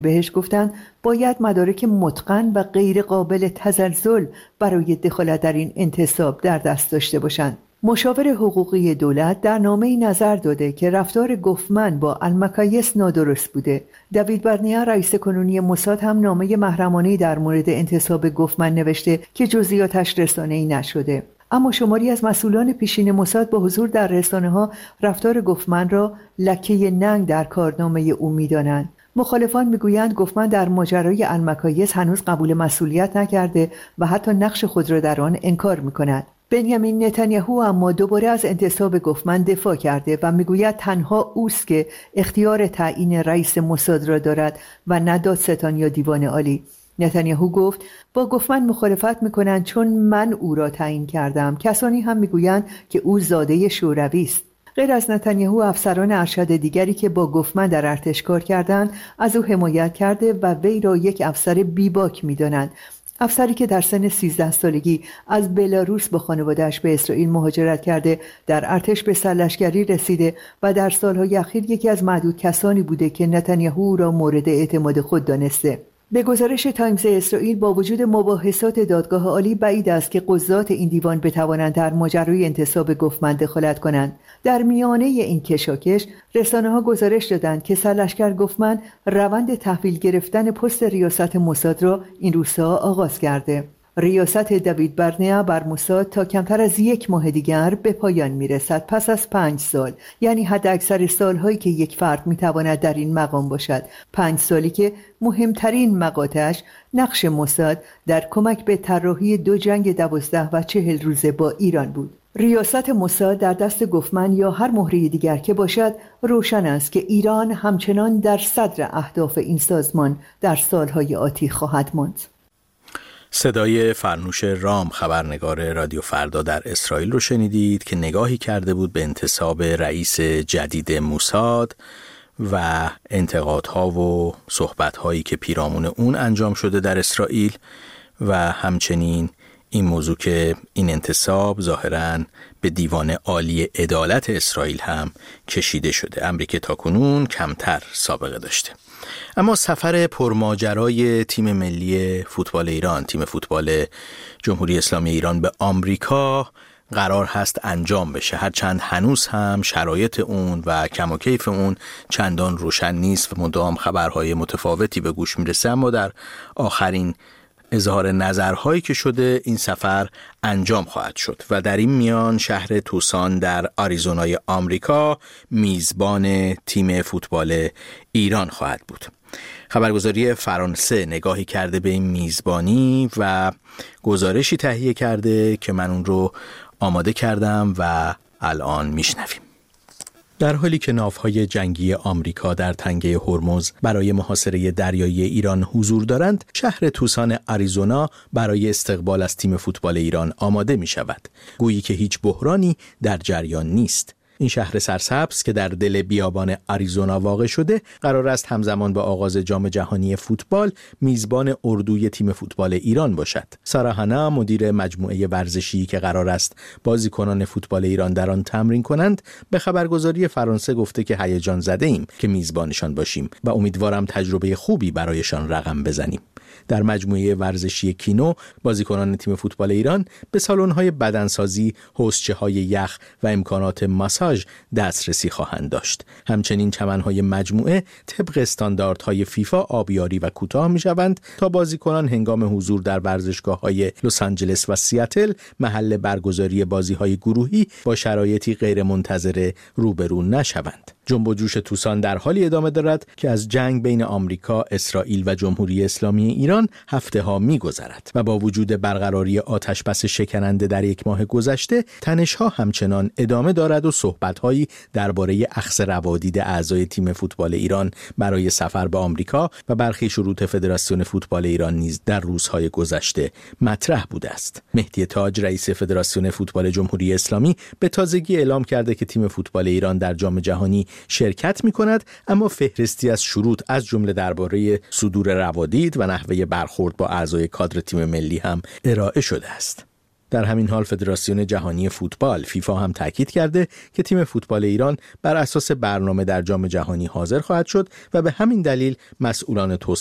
بهش گفتن باید مدارک متقن و غیر قابل تزلزل برای دخالت در این انتصاب در دست داشته باشند. مشاور حقوقی دولت در نامه‌ای نظر داده که رفتار گوفمن با المکایس نادرست بوده. دیوید برنیا رئیس کنونی موساد هم نامه محرمانه‌ای در مورد انتصاب گوفمن نوشته که جزئیاتش رسانه‌ای نشده. اما شماری از مسئولان پیشین موساد با حضور در رسانه‌ها رفتار گوفمن را لکه ننگ در کارنامه او می‌دانند. مخالفان میگویند گوفمن در ماجرای المکایس هنوز قبول مسئولیت نکرده و حتی نقش خود را در آن انکار می‌کند. بنیامین نتانیاهو اما دوباره از انتصاب گوفمن دفاع کرده و میگوید تنها اوست که اختیار تعیین رئیس موساد را دارد و نه دادستان یا دیوان عالی. نتانیاهو گفت با گوفمن مخالفت میکنند چون من او را تعیین کردم. کسانی هم میگویند که او زاده شوروی است. غیر از نتانیاهو، افسران ارشد دیگری که با گوفمن در ارتش کار کردند از او حمایت کرده و وی را یک افسر بیباک میدانند. افسری که در سن 13 سالگی از بلاروس با خانواده‌اش به اسرائیل مهاجرت کرده، در ارتش به سرلشکری رسیده و در سالهای اخیر یکی از معدود کسانی بوده که نتانیاهو را مورد اعتماد خود دانسته. به گزارش تایمز اسرائیل با وجود مباحثات دادگاه عالی بعید است که قضات این دیوان بتوانند در ماجرای انتصاب گوفمن دخالت کنند. در میانه این کشاکش رسانه‌ها گزارش دادند که سرلشکر گوفمن روند تحویل گرفتن پست ریاست موساد را این روزها آغاز کرده. ریاست دیوید برنیا بر موساد تا کمتر از 1 ماه دیگر به پایان میرسد پس از 5 سال، یعنی حد اکثر سالهایی که یک فرد میتواند در این مقام باشد. 5 سالی که مهمترین مقاطعش نقش موساد در کمک به طراحی 2 جنگ 12 و 40 روزه با ایران بود. ریاست موساد در دست گوفمن یا هر مهره دیگر که باشد، روشن است که ایران همچنان در صدر اهداف این سازمان در سالهای آتی خواهد ماند. صدای فرنوش رام، خبرنگار رادیو فردا در اسرائیل رو شنیدید که نگاهی کرده بود به انتصاب رئیس جدید موساد و انتقادها و صحبت‌هایی که پیرامون اون انجام شده در اسرائیل و همچنین این موضوع که این انتصاب ظاهراً به دیوان عالی عدالت اسرائیل هم کشیده شده، امری که تاکنون کمتر سابقه داشته. اما سفر پرماجرای تیم ملی فوتبال ایران، تیم فوتبال جمهوری اسلامی ایران به آمریکا قرار هست انجام بشه، هرچند هنوز هم شرایط اون و کم و کیف اون چندان روشن نیست و مدام خبرهای متفاوتی به گوش میرسه، اما در آخرین اظهار نظرهایی که شده این سفر انجام خواهد شد و در این میان شهر توسان در آریزونای آمریکا میزبان تیم فوتبال ایران خواهد بود. خبرگزاری فرانسه نگاهی کرده به این میزبانی و گزارشی تهیه کرده که من اون رو آماده کردم و الان میشنویم. در حالی که ناوهای جنگی آمریکا در تنگه هرمز برای محاصره دریایی ایران حضور دارند، شهر توسان آریزونا برای استقبال از تیم فوتبال ایران آماده می شود. گویی که هیچ بحرانی در جریان نیست. این شهر سرسبز که در دل بیابان آریزونا واقع شده، قرار است همزمان با آغاز جام جهانی فوتبال میزبان اردوی تیم فوتبال ایران باشد. سارا هانا، مدیر مجموعه ورزشی که قرار است بازیکنان فوتبال ایران در آن تمرین کنند، به خبرگزاری فرانسه گفته که هیجان زده ایم که میزبانشان باشیم و امیدوارم تجربه خوبی برایشان رقم بزنیم. در مجموعه ورزشی کینو، بازیکنان تیم فوتبال ایران به سالن‌های بدنسازی، حوضچه‌های یخ و امکانات ماساژ دسترسی خواهند داشت. همچنین چمن‌های مجموعه طبق استانداردهای فیفا آبیاری و کوتاه می‌شوند تا بازیکنان هنگام حضور در ورزشگاه‌های لس آنجلس و سیاتل، محل برگزاری بازی‌های گروهی، با شرایطی غیرمنتظره روبرو نشوند. جنب و جوش توسان در حالی ادامه دارد که از جنگ بین آمریکا، اسرائیل و جمهوری اسلامی ایران هفته‌ها می‌گذرد و با وجود برقراری آتش‌بس شکننده در 1 ماه گذشته، تنش‌ها همچنان ادامه دارد و صحبت‌هایی درباره اخذ روادید اعضای تیم فوتبال ایران برای سفر به آمریکا و برخی شروط فدراسیون فوتبال ایران نیز در روزهای گذشته مطرح بوده است. مهدی تاج، رئیس فدراسیون فوتبال جمهوری اسلامی، به تازگی اعلام کرده که تیم فوتبال ایران در جام جهانی شرکت می‌کند، اما فهرستی از شروط از جمله درباره صدور روادید و نحوه برخورد با اعضای کادر تیم ملی هم ارائه شده است. در همین حال فدراسیون جهانی فوتبال فیفا هم تاکید کرده که تیم فوتبال ایران بر اساس برنامه در جام جهانی حاضر خواهد شد و به همین دلیل مسئولان